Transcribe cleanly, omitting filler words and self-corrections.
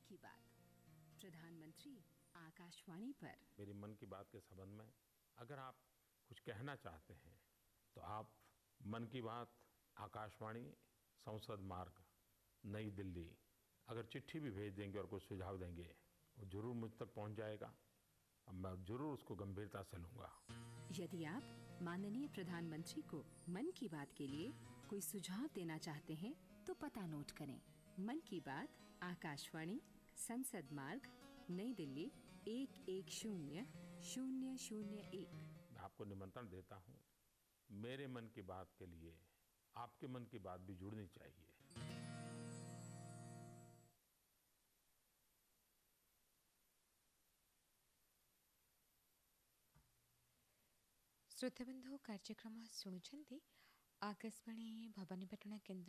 की बात प्रधानमंत्री आकाशवाणी पर। मेरी मन की बात के संबंध में अगर आप कुछ कहना चाहते हैं तो आप मन की बात आकाशवाणी संसद मार्ग नई दिल्ली अगर चिट्ठी भी भेज देंगे और कुछ सुझाव देंगे वो जरूर मुझ तक पहुंच जाएगा और मैं जरूर उसको गंभीरता से लूंगा। यदि आप माननीय प्रधानमंत्री को मन की बात के लिए कोई सुझाव देना चाहते हैं तो पता नोट करें। मन की बात आकाशवाणी संसद मार्ग नई दिल्ली 110001। मैं आपको निमंत्रण देता हूं। मेरे मन की बात के लिए आपके मन की बात भी जुड़नी चाहिए। श्रोताबंधु कार्यक्रम शुणुंट आकाशवाणी भवानीपाटना केन्द्र